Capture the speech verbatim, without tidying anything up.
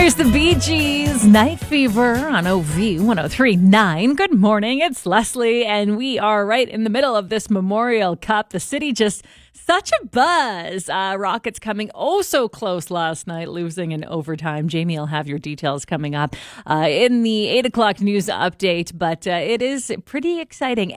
Here's the Bee Gees, Night Fever on O V one oh three point nine. Good morning, it's Leslie, and we are right in the middle of this Memorial Cup. The city just such a buzz. Uh, Rockets coming oh so close last night, losing in overtime. Jamie will have your details coming up uh, in the eight o'clock news update, but uh, it is pretty exciting.